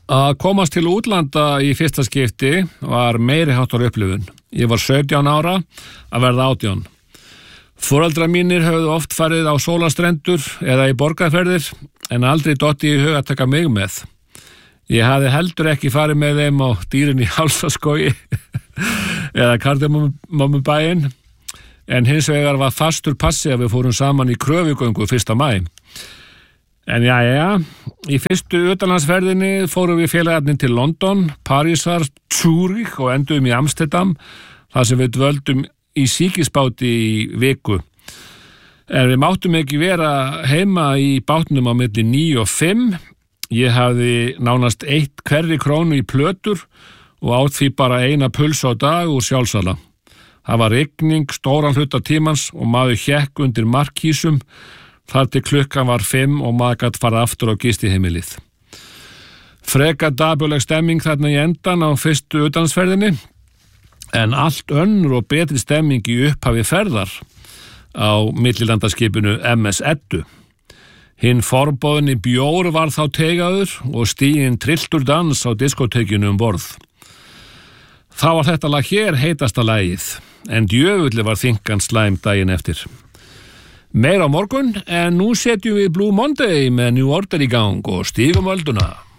Að komast til útlanda í fyrsta skipti var meiri háttar upplifun. Ég var 17 ára að verða 18. Foreldrar mínir höfðu oft farið á sólastrendur eða í borgarferðir en aldrei dotti í hug að taka mig með. Ég hafði heldur ekki farið með þeim á dýrin í Hálsaskógi eða Kardinámubæinn, en hins vegar var fastur passi að við fórum saman í kröfugöngu 1. maí. En í fyrstu utanlandsferðinni fórum við félagarnir til London, Parísar, Zúrich og enduðum í Amsterdam, þar sem við dvöldum í síkisbáti í viku. En við máttum ekki vera heima í bátnum á milli 9 og 5. Ég hafði nánast 1 hverri krónu í plötur og átt því bara eina puls á dag úr sjálfsala. Það var rigning stóran hluta tímans og maður hékk undir markísum þar til klukkan var 5 og maður gat fara aftur á gistiheimilið. Frekar dapurleg stemming þarna í endan á fyrstu utanlandsferðinni, en allt önnur og betri stemming í upphafi ferðar á millilandaskipinu MS Eddu. Hinn forboðni bjór var þá teigaður og stiginn trilltur dans á diskotekinu borð. Þá var þetta lag hér heitasta lagið, en djöfulli var þinkan slæm daginn eftir. Meira á morgun, en nú setjum við Blue Monday með New Order í gang og stígum ölduna.